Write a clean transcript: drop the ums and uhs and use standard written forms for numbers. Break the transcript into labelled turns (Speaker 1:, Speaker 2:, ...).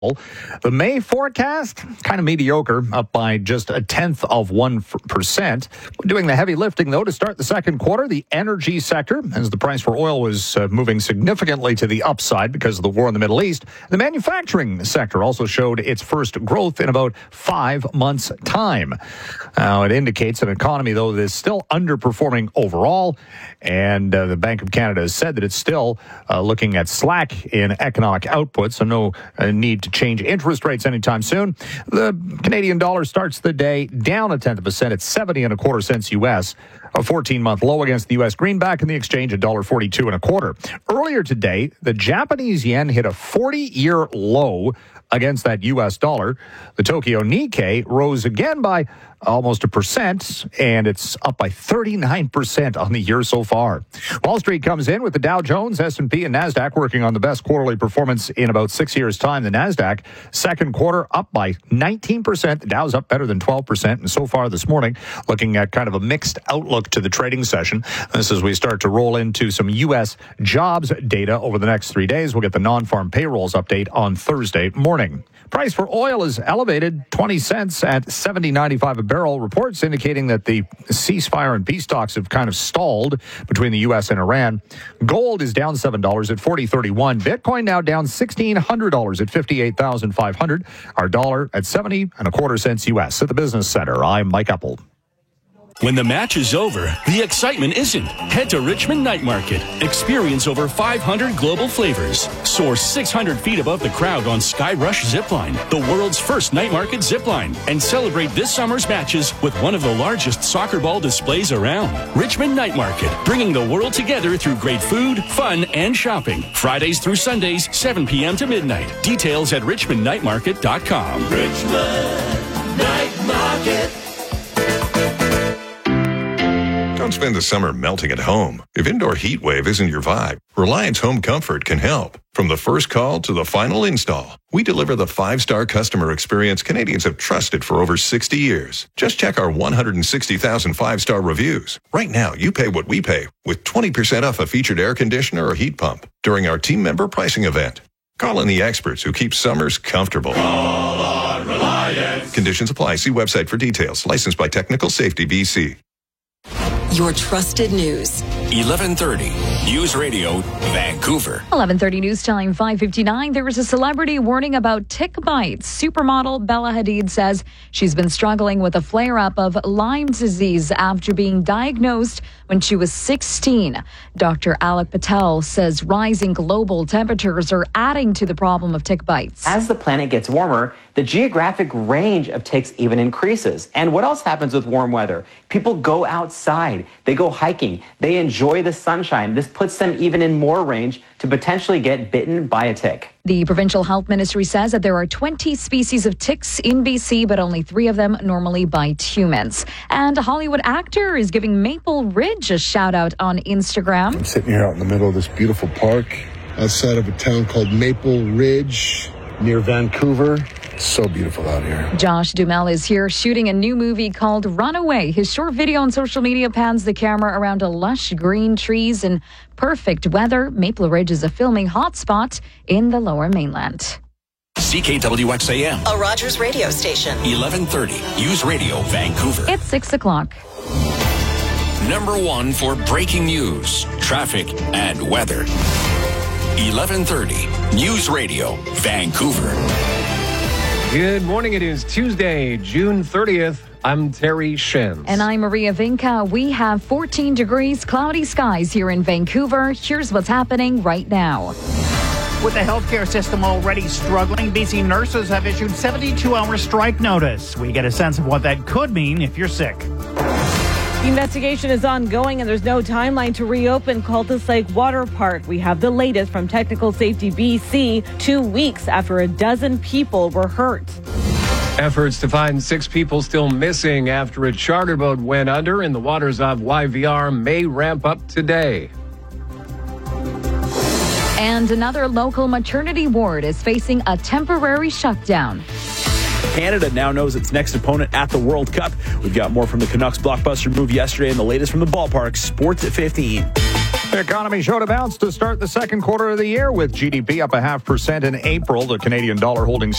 Speaker 1: The May forecast, kind of mediocre, up by just 0.1%. Doing the heavy lifting, though, to start the second quarter, the energy sector, as the price for oil was moving significantly to the upside because of the war in the Middle East. The manufacturing sector also showed its first growth in about 5 months' time. Now, it indicates an economy, though, that is still underperforming overall, and the Bank of Canada has said that it's still looking at slack in economic output, so no need to change interest rates anytime soon. The Canadian dollar starts the day down 0.1% at 70 1/4 cents U.S., a 14-month low against the U.S. greenback, and the exchange at $1.42 1/4. Earlier today, the Japanese yen hit a 40-year low against that U.S. dollar. The Tokyo Nikkei rose again by almost 1%, and it's up by 39% on the year so far. Wall Street comes in with the Dow Jones, S&P, and NASDAQ working on the best quarterly performance in about 6 years' time. The NASDAQ, second quarter, up by 19%. The Dow's up better than 12%. And so far this morning, looking at kind of a mixed outlook to the trading session. This is we start to roll into some U.S. jobs data over the next 3 days. We'll get the non-farm payrolls update on Thursday morning. Price for oil is elevated 20 cents at $70.95 a barrel. Reports indicating that the ceasefire and peace talks have kind of stalled between the U.S. and Iran. Gold is down $7 at $40.31. Bitcoin now down $1,600 at $58,500. Our dollar at 70 1/4 cents U.S. At the Business Center, I'm Mike Epple.
Speaker 2: When the match is over, the excitement isn't. Head to Richmond Night Market. Experience over 500 global flavors. Soar 600 feet above the crowd on Sky Rush Zipline, the world's first night market zipline. And celebrate this summer's matches with one of the largest soccer ball displays around. Richmond Night Market, bringing the world together through great food, fun, and shopping. Fridays through Sundays, 7 p.m. to midnight. Details at richmondnightmarket.com.
Speaker 3: Richmond Night Market.
Speaker 4: Don't spend the summer melting at home. If indoor heat wave isn't your vibe, Reliance Home Comfort can help. From the first call to the final install, we deliver the 5-star customer experience Canadians have trusted for over 60 years. Just check our 160,000 5-star reviews. Right now, you pay what we pay with 20% off a featured air conditioner or heat pump during our team member pricing event. Call in the experts who keep summers comfortable.
Speaker 3: Call on Reliance.
Speaker 4: Conditions apply. See website for details. Licensed by Technical Safety BC.
Speaker 5: Your trusted news.
Speaker 2: 1130 News Radio, Vancouver.
Speaker 6: 1130 News Time, 5:59. There is a celebrity warning about tick bites. Supermodel Bella Hadid says she's been struggling with a flare-up of Lyme disease after being diagnosed when she was 16. Dr. Alok Patel says rising global temperatures are adding to the problem of tick bites.
Speaker 7: As the planet gets warmer, the geographic range of ticks even increases. And what else happens with warm weather? People go outside, they go hiking, they enjoy the sunshine. This puts them even in more range to potentially get bitten by a tick.
Speaker 6: The provincial health ministry says that there are 20 species of ticks in BC, but only 3 of them normally bite humans. And a Hollywood actor is giving Maple Ridge a shout out on Instagram.
Speaker 8: I'm sitting here out in the middle of this beautiful park outside of a town called Maple Ridge near Vancouver. So beautiful out here.
Speaker 6: Josh Duhamel is here shooting a new movie called Runaway. His short video on social media pans the camera around a lush green trees and perfect weather. Maple Ridge is a filming hotspot in the Lower Mainland.
Speaker 2: CKWXAM,
Speaker 5: A Rogers radio station.
Speaker 2: 1130 News Radio, Vancouver.
Speaker 6: It's 6 o'clock.
Speaker 2: Number 1 for breaking news, traffic, and weather. 1130 News Radio, Vancouver.
Speaker 9: Good morning. It is Tuesday, June 30th. I'm Terry Shins.
Speaker 6: And I'm Maria Vinca. We have 14 degrees, cloudy skies here in Vancouver. Here's what's happening right now.
Speaker 10: With the healthcare system already struggling, BC nurses have issued 72-hour strike notice. We get a sense of what that could mean if you're sick.
Speaker 11: The investigation is ongoing and there's no timeline to reopen Cultus Lake Water Park. We have the latest from Technical Safety BC 2 weeks after a dozen people were hurt.
Speaker 9: Efforts to find 6 people still missing after a charter boat went under in the waters of YVR may ramp up today.
Speaker 6: And another local maternity ward is facing a temporary shutdown.
Speaker 12: Canada now knows its next opponent at the World Cup. We've got more from the Canucks blockbuster move yesterday and the latest from the ballpark. Sports at 15.
Speaker 1: The economy showed a bounce to start the second quarter of the year with GDP up 0.5% in April. The Canadian dollar holding